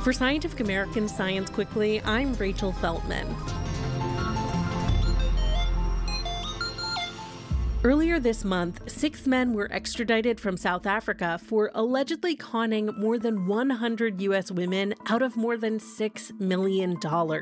For Scientific American Science Quickly, I'm Rachel Feltman. Earlier this month, 6 men were extradited from South Africa for allegedly conning more than 100 U.S. women out of more than $6 million.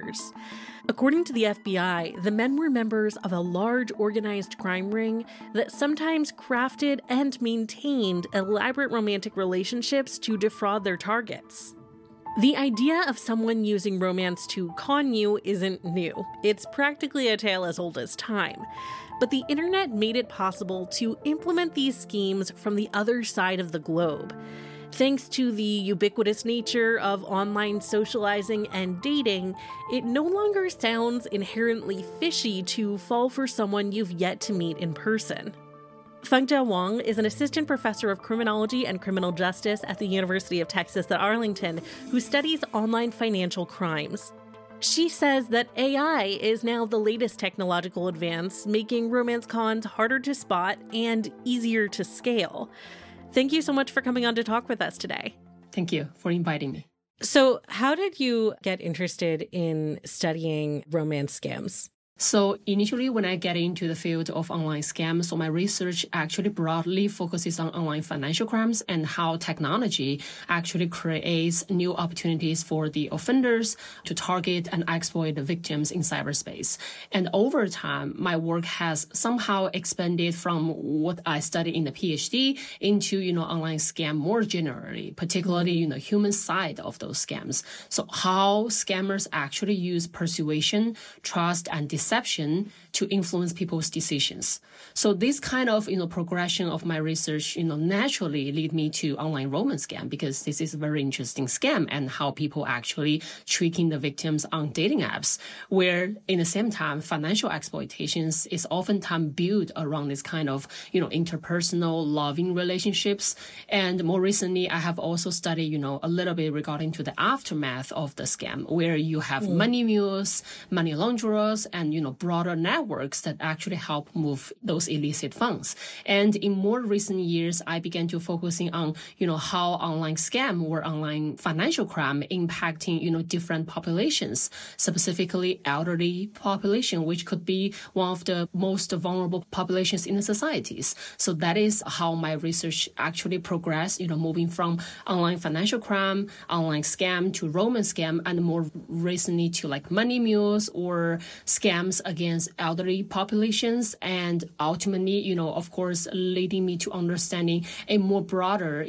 According to the FBI, the men were members of a large organized crime ring that sometimes crafted and maintained elaborate romantic relationships to defraud their targets. The idea of someone using romance to con you isn't new. It's practically a tale as old as time. But the internet made it possible to implement these schemes from the other side of the globe. Thanks to the ubiquitous nature of online socializing and dating, it no longer sounds inherently fishy to fall for someone you've yet to meet in person. Fengde Wang is an assistant professor of criminology and criminal justice at the University of Texas at Arlington, who studies online financial crimes. She says that AI is now the latest technological advance, making romance cons harder to spot and easier to scale. Thank you so much for coming on to talk with us today. Thank you for inviting me. So, how did you get interested in studying romance scams? So initially, when I get into the field of online scams, so my research actually broadly focuses on online financial crimes and how technology actually creates new opportunities for the offenders to target and exploit the victims in cyberspace. And over time, my work has somehow expanded from what I studied in the PhD into, online scam more generally, particularly, human side of those scams. So how scammers actually use persuasion, trust, and deception to influence people's decisions. So this kind of, progression of my research, naturally lead me to online romance scam, because this is a very interesting scam and how people actually tricking the victims on dating apps, where in the same time, financial exploitations is oftentimes built around this kind of, interpersonal loving relationships. And more recently, I have also studied, a little bit regarding to the aftermath of the scam, where you have money mules, money launderers, and, broader networks that actually help move those illicit funds. And in more recent years, I began to focusing on, how online scam or online financial crime impacting, different populations, specifically elderly population, which could be one of the most vulnerable populations in the societies. So that is how my research actually progressed, moving from online financial crime, online scam to romance scam, and more recently to like money mules or scams against elderly populations, and ultimately, of course, leading me to understanding a more broader,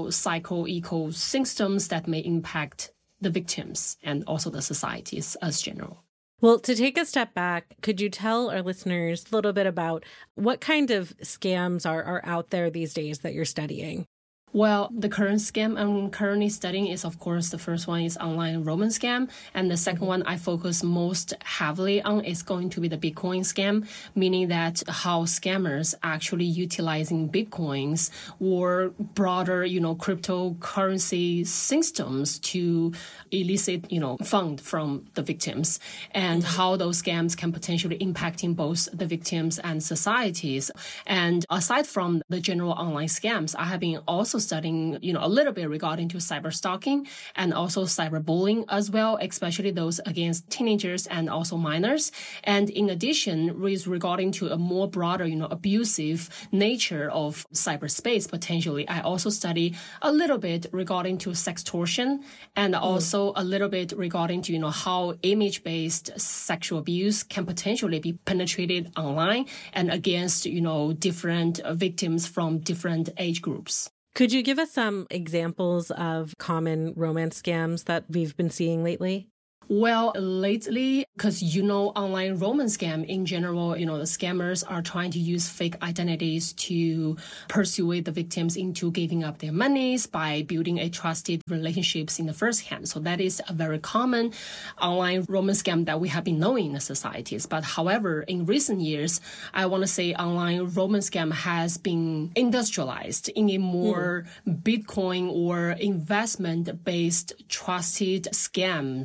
psycho-ecosystems that may impact the victims and also the societies as general. Well, to take a step back, could you tell our listeners a little bit about what kind of scams are out there these days that you're studying? Well, the current scam I'm currently studying is, of course, the first one is online romance scam. And the second one I focus most heavily on is going to be the Bitcoin scam, meaning that how scammers actually utilizing Bitcoins or broader, cryptocurrency systems to elicit, fund from the victims, and how those scams can potentially impacting both the victims and societies. And aside from the general online scams, I have been also studying, a little bit regarding to cyber stalking and also cyberbullying as well, especially those against teenagers and also minors. And in addition, with regarding to a more broader, abusive nature of cyberspace, potentially, I also study a little bit regarding to sextortion and also a little bit regarding to, how image-based sexual abuse can potentially be penetrated online and against, different victims from different age groups. Could you give us some examples of common romance scams that we've been seeing lately? Well, lately, because online romance scam in general, the scammers are trying to use fake identities to persuade the victims into giving up their monies by building a trusted relationships in the first hand. So that is a very common online romance scam that we have been knowing in the societies. But however, in recent years, I want to say online romance scam has been industrialized in a more Bitcoin or investment-based trusted scams that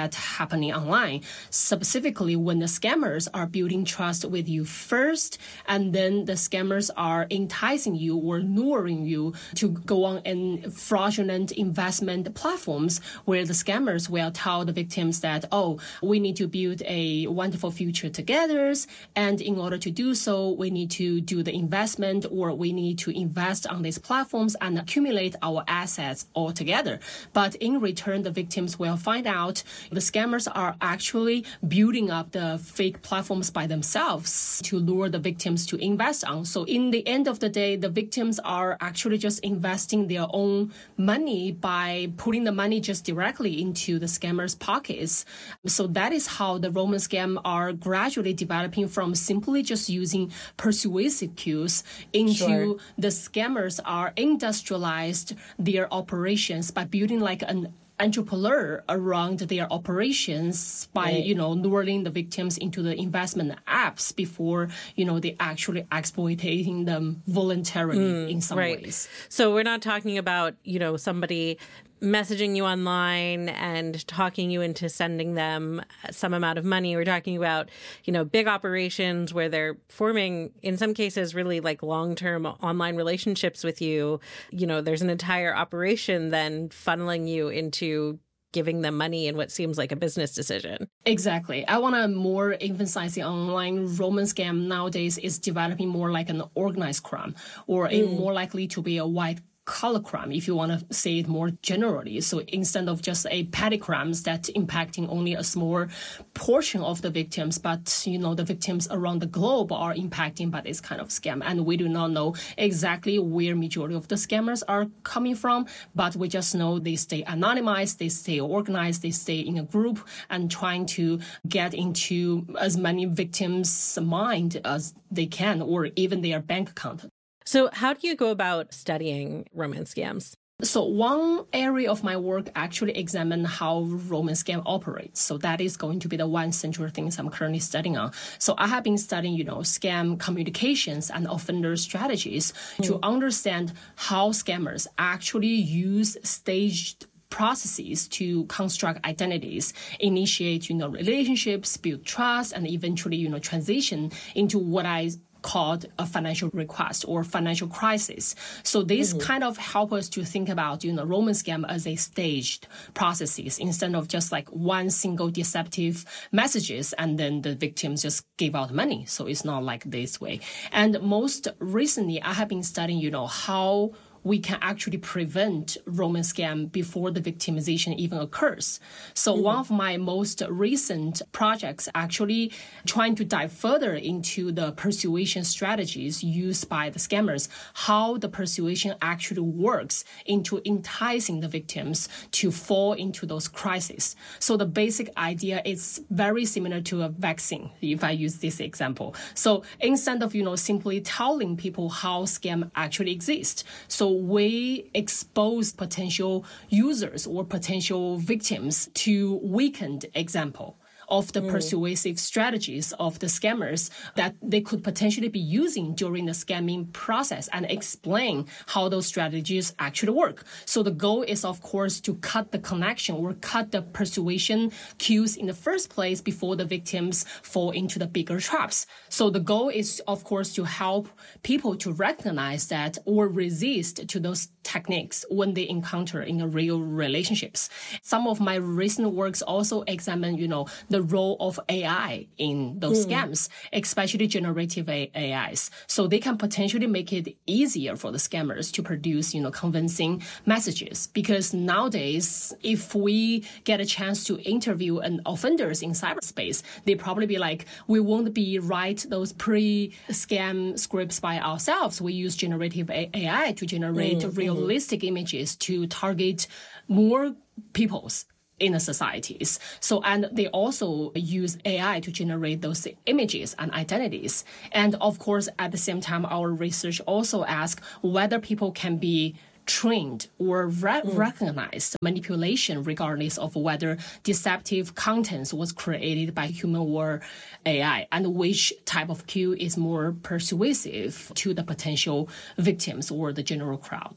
that happening online, specifically when the scammers are building trust with you first, and then the scammers are enticing you or luring you to go on in fraudulent investment platforms where the scammers will tell the victims that, oh, we need to build a wonderful future together, and in order to do so, we need to do the investment, or we need to invest on these platforms and accumulate our assets all together. But in return, the victims will find out the scammers are actually building up the fake platforms by themselves to lure the victims to invest on. So in the end of the day, the victims are actually just investing their own money by putting the money just directly into the scammers' pockets. So that is how the Roman scam are gradually developing from simply just using persuasive cues into the scammers are industrialized their operations by building like an entrepreneur around their operations by, luring the victims into the investment apps before, they actually exploiting them voluntarily in some ways. So we're not talking about, somebody messaging you online and talking you into sending them some amount of money. We're talking about, big operations where they're forming, in some cases, really like long-term online relationships with you. There's an entire operation then funneling you into giving them money in what seems like a business decision. Exactly. I want to more emphasize the online Roman scam nowadays is developing more like an organized crime, or a more likely to be a white collar crime, if you want to say it more generally. So instead of just a petty crimes that impacting only a small portion of the victims, but, the victims around the globe are impacting by this kind of scam. And we do not know exactly where majority of the scammers are coming from, but we just know they stay anonymized, they stay organized, they stay in a group and trying to get into as many victims' mind as they can, or even their bank account. So how do you go about studying romance scams? So one area of my work actually examine how romance scam operates. So that is going to be the one central things I'm currently studying on. So I have been studying, scam communications and offender strategies to understand how scammers actually use staged processes to construct identities, initiate, relationships, build trust, and eventually, transition into what I called a financial request or financial crisis. So this kind of help us to think about, Roman scam as a staged processes instead of just like one single deceptive messages and then the victims just give out money. So it's not like this way. And most recently, I have been studying, how we can actually prevent Roman scam before the victimization even occurs. So one of my most recent projects actually trying to dive further into the persuasion strategies used by the scammers, how the persuasion actually works into enticing the victims to fall into those crises. So the basic idea is very similar to a vaccine, if I use this example. So instead of, simply telling people how scam actually exists, so we expose potential users or potential victims to weakened example of the persuasive strategies of the scammers that they could potentially be using during the scamming process and explain how those strategies actually work. So the goal is, of course, to cut the connection or cut the persuasion cues in the first place before the victims fall into the bigger traps. So the goal is, of course, to help people to recognize that or resist to those techniques when they encounter in a real relationships. Some of my recent works also examine, the role of AI in those scams, especially generative AIs. So they can potentially make it easier for the scammers to produce, convincing messages. Because nowadays, if we get a chance to interview an offenders in cyberspace, they probably be like, we won't be write those pre-scam scripts by ourselves. We use generative AI to generate realistic images to target more peoples in the societies. So, and they also use AI to generate those images and identities. And of course, at the same time, our research also asks whether people can be trained or recognized manipulation regardless of whether deceptive contents was created by human or AI, and which type of cue is more persuasive to the potential victims or the general crowd.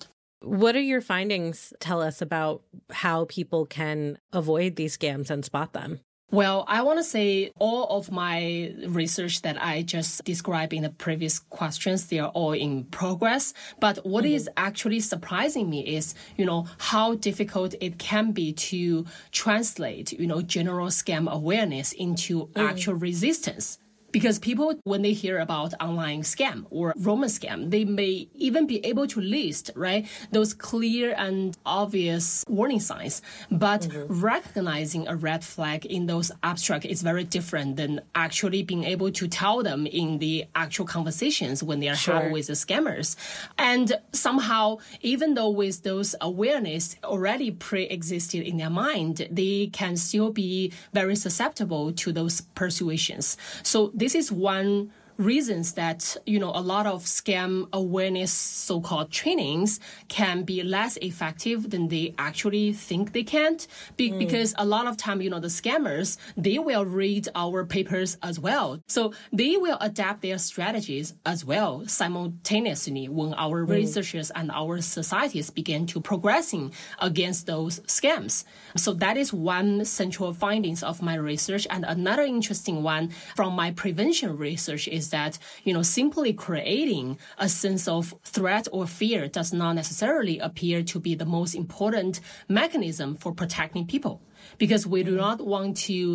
What do your findings tell us about how people can avoid these scams and spot them? Well, I want to say all of my research that I just described in the previous questions, they are all in progress. But what is actually surprising me is, how difficult it can be to translate, general scam awareness into actual resistance. Because people, when they hear about online scam or romance scam, they may even be able to list, right, those clear and obvious warning signs. But recognizing a red flag in those abstract is very different than actually being able to tell them in the actual conversations when they are having with the scammers. And somehow, even though with those awareness already pre-existed in their mind, they can still be very susceptible to those persuasions. So this is one reasons that, a lot of scam awareness so-called trainings can be less effective than they actually think they can. Because a lot of time, the scammers, they will read our papers as well. So they will adapt their strategies as well simultaneously when our researchers and our societies begin to progressing against those scams. So that is one central findings of my research. And another interesting one from my prevention research is that, simply creating a sense of threat or fear does not necessarily appear to be the most important mechanism for protecting people. Because we do not want to,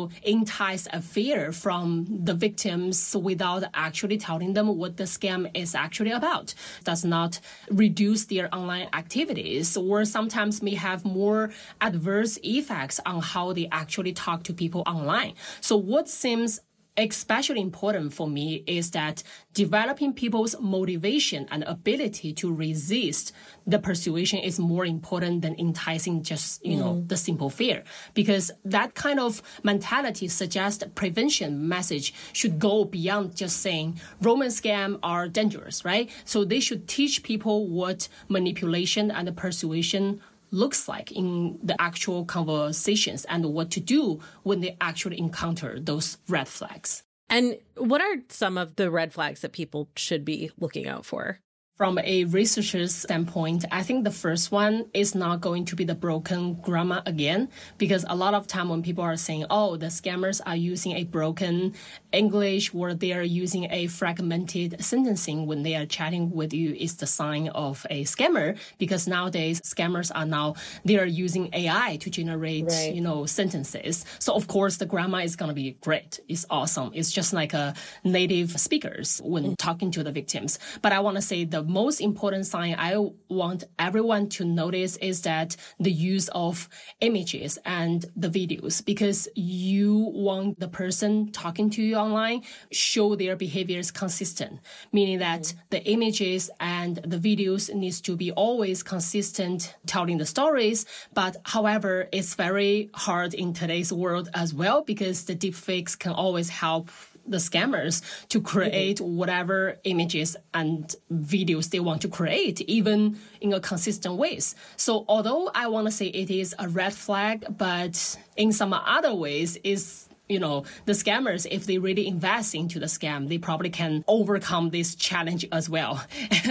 entice a fear from the victims without actually telling them what the scam is actually about. Does not reduce their online activities or sometimes may have more adverse effects on how they actually talk to people online. So what seems especially important for me is that developing people's motivation and ability to resist the persuasion is more important than enticing just, the simple fear. Because that kind of mentality suggests prevention message should go beyond just saying romance scams are dangerous, right? So they should teach people what manipulation and persuasion looks like in the actual conversations and what to do when they actually encounter those red flags. And what are some of the red flags that people should be looking out for? From a researcher's standpoint, I think the first one is not going to be the broken grammar again, because a lot of time when people are saying, the scammers are using a broken English or they are using a fragmented sentencing when they are chatting with you, is the sign of a scammer. Because nowadays scammers they are using AI to generate, sentences. So of course the grammar is going to be great. It's awesome. It's just like a native speakers when talking to the victims. But I want to say the most important sign I want everyone to notice is that the use of images and the videos, because you want the person talking to you online show their behavior is consistent, meaning that the images and the videos needs to be always consistent telling the stories. But however, it's very hard in today's world as well, because the deepfakes can always help the scammers to create whatever images and videos they want to create, even in a consistent ways. So although I want to say it is a red flag, but in some other ways is, the scammers, if they really invest into the scam, they probably can overcome this challenge as well.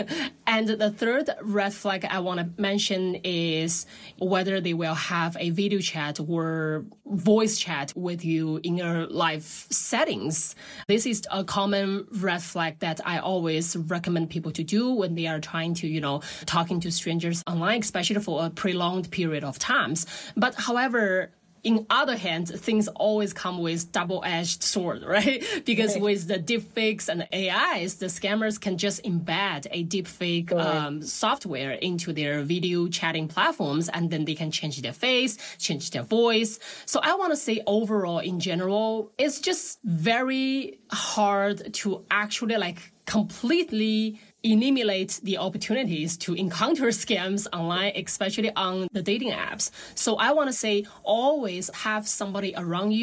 And the third red flag I want to mention is whether they will have a video chat or voice chat with you in your live settings. This is a common red flag that I always recommend people to do when they are trying to, talking to strangers online, especially for a prolonged period of times. But however, in other hand, things always come with double-edged sword, right? Because with the deepfakes and AIs, the scammers can just embed a deepfake software into their video chatting platforms, and then they can change their face, change their voice. So I want to say overall, in general, it's just very hard to actually completely eliminate the opportunities to encounter scams online, especially on the dating apps. So I want to say always have somebody around you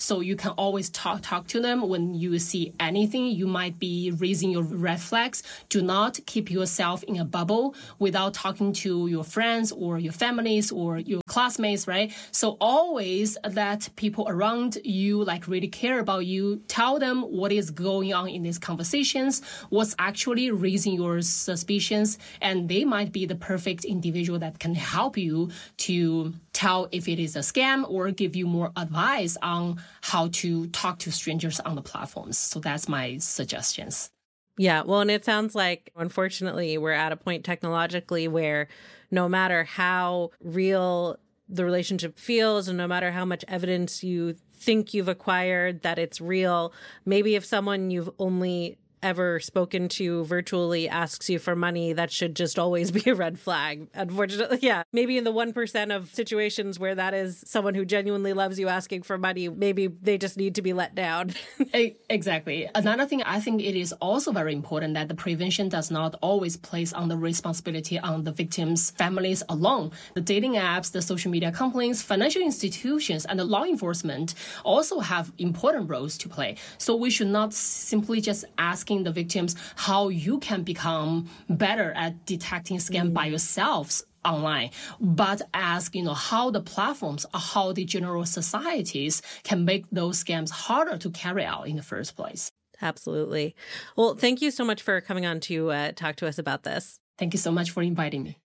So you can always talk to them when you see anything. You might be raising your red flags. Do not keep yourself in a bubble without talking to your friends or your families or your classmates, right? So always let people around you really care about you. Tell them what is going on in these conversations, what's actually raising your suspicions, and they might be the perfect individual that can help you to tell if it is a scam or give you more advice on how to talk to strangers on the platforms. So that's my suggestions. Yeah, well, and it sounds like, unfortunately, we're at a point technologically where no matter how real the relationship feels and no matter how much evidence you think you've acquired that it's real, maybe if someone you've only ever spoken to virtually asks you for money, that should just always be a red flag. Unfortunately, yeah. Maybe in the 1% of situations where that is someone who genuinely loves you asking for money, maybe they just need to be let down. Exactly. Another thing, I think it is also very important that the prevention does not always place on the responsibility on the victims' families alone. The dating apps, the social media companies, financial institutions, and the law enforcement also have important roles to play. So we should not simply just asking the victims how you can become better at detecting scam by yourselves online, but ask, how the platforms or how the general societies can make those scams harder to carry out in the first place. Absolutely. Well, thank you so much for coming on to talk to us about this. Thank you so much for inviting me.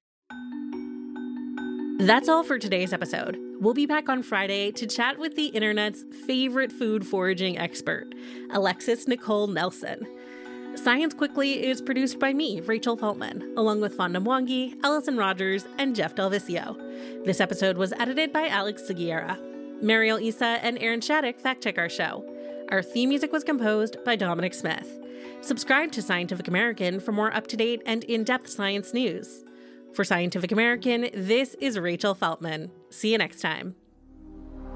That's all for today's episode. We'll be back on Friday to chat with the internet's favorite food foraging expert, Alexis Nicole Nelson. Science Quickly is produced by me, Rachel Feltman, along with Fonda Mwangi, Allison Rogers, and Jeff Del Vicio. This episode was edited by Alex Seguiera. Mariel Issa and Aaron Shattuck fact-check our show. Our theme music was composed by Dominic Smith. Subscribe to Scientific American for more up-to-date and in-depth science news. For Scientific American, this is Rachel Feltman. See you next time.